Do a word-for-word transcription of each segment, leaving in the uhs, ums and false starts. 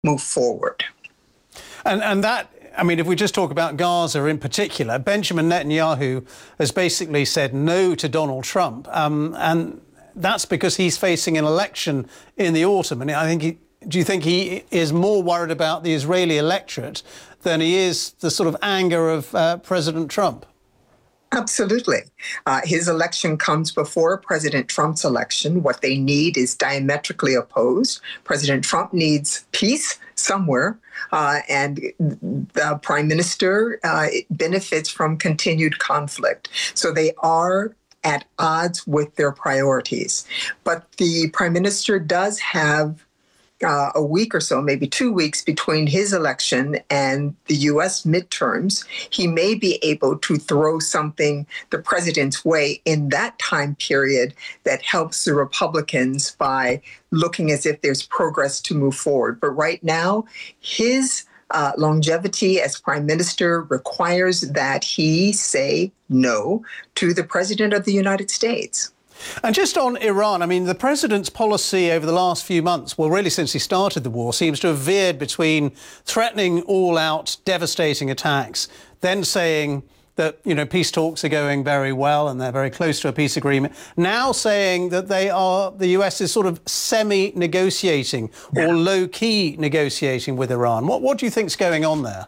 move forward. And, and that, I mean, if we just talk about Gaza in particular, Benjamin Netanyahu has basically said no to Donald Trump. Um, and that's because he's facing an election in the autumn. And I think he, do you think he is more worried about the Israeli electorate than he is the sort of anger of uh, President Trump? Absolutely. Uh, his election comes before President Trump's election. What they need is diametrically opposed. President Trump needs peace somewhere, uh, and the prime minister uh, benefits from continued conflict. So they are at odds with their priorities. But the prime minister does have Uh, a week or so, maybe two weeks between his election and the U S midterms. He may be able to throw something the president's way in that time period that helps the Republicans by looking as if there's progress to move forward. But right now, his uh, longevity as prime minister requires that he say no to the president of the United States. And just on Iran, I mean, the president's policy over the last few months, well, really since he started the war, seems to have veered between threatening all-out, devastating attacks, then saying that, you know, peace talks are going very well and they're very close to a peace agreement, now saying that they are, the U S is sort of semi-negotiating or low-key negotiating with Iran. What, what do you think's going on there?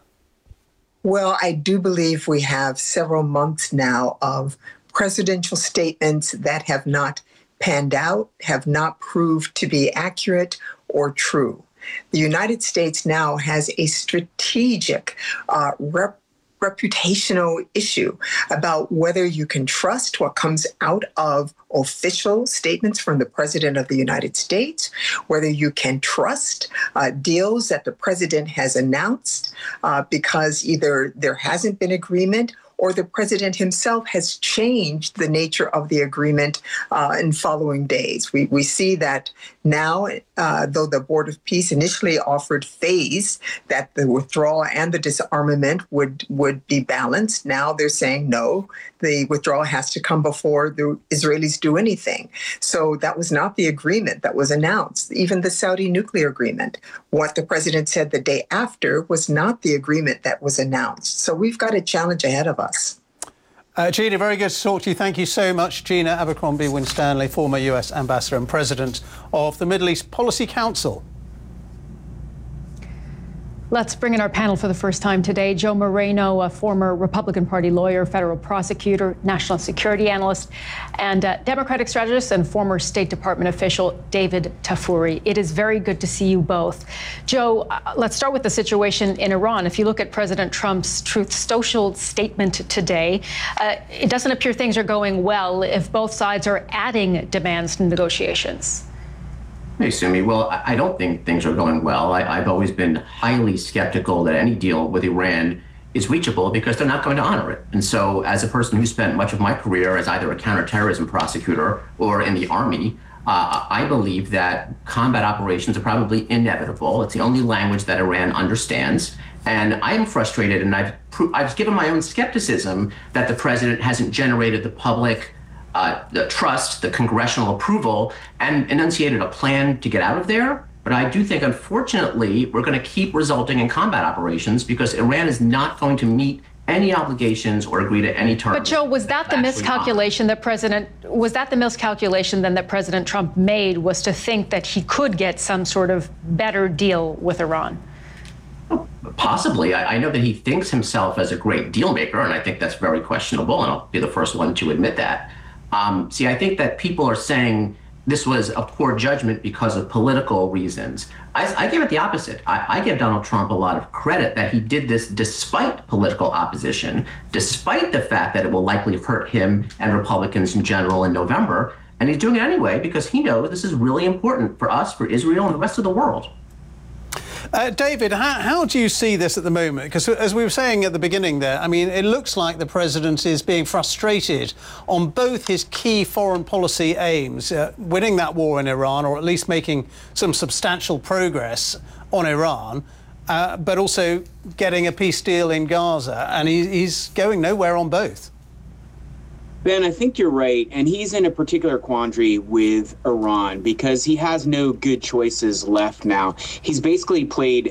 Well, I do believe we have several months now of presidential statements that have not panned out, have not proved to be accurate or true. The United States now has a strategic uh, rep reputational issue about whether you can trust what comes out of official statements from the President of the United States, whether you can trust uh, deals that the President has announced uh, because either there hasn't been agreement or the president himself has changed the nature of the agreement uh, in following days. We, we see that now, uh, though the Board of Peace initially offered phase that the withdrawal and the disarmament would, would be balanced, now they're saying no, the withdrawal has to come before the Israelis do anything. So that was not the agreement that was announced. Even the Saudi nuclear agreement, what the president said the day after was not the agreement that was announced. So we've got a challenge ahead of us. Uh, Gina, very good to talk to you. Thank you so much. Gina Abercrombie Winstanley, former U S ambassador and president of the Middle East Policy Council. Let's bring in our panel for the first time today. Joe Moreno, a former Republican Party lawyer, federal prosecutor, national security analyst, and uh, Democratic strategist and former State Department official David Tafuri. It is very good to see you both. Joe, uh, let's start with the situation in Iran. If you look at President Trump's Truth Social statement today, uh, it doesn't appear things are going well if both sides are adding demands to negotiations. Hey, Sumi. Well, I don't think things are going well. I, I've always been highly skeptical that any deal with Iran is reachable because they're not going to honor it. And so as a person who spent much of my career as either a counterterrorism prosecutor or in the Army, uh, I believe that combat operations are probably inevitable. It's the only language that Iran understands. And I am frustrated, and I've, I've given my own skepticism that the president hasn't generated the public Uh, the trust, the congressional approval, and enunciated a plan to get out of there. But I do think, unfortunately, we're going to keep resulting in combat operations because Iran is not going to meet any obligations or agree to any terms. But Joe, was that the miscalculation that President was that the miscalculation then that President Trump made, was to think that he could get some sort of better deal with Iran? Possibly. I, I know that he thinks himself as a great deal maker, and I think that's very questionable, and I'll be the first one to admit that. Um, see, I think that people are saying this was a poor judgment because of political reasons. I, I give it the opposite. I, I give Donald Trump a lot of credit that he did this despite political opposition, despite the fact that it will likely hurt him and Republicans in general in November. And he's doing it anyway because he knows this is really important for us, for Israel, and the rest of the world. Uh, David, how, how do you see this at the moment? Because as we were saying at the beginning there, I mean, it looks like the president is being frustrated on both his key foreign policy aims, uh, winning that war in Iran, or at least making some substantial progress on Iran, uh, but also getting a peace deal in Gaza. And he, he's going nowhere on both. Ben, I think you're right. And he's in a particular quandary with Iran because he has no good choices left now. He's basically played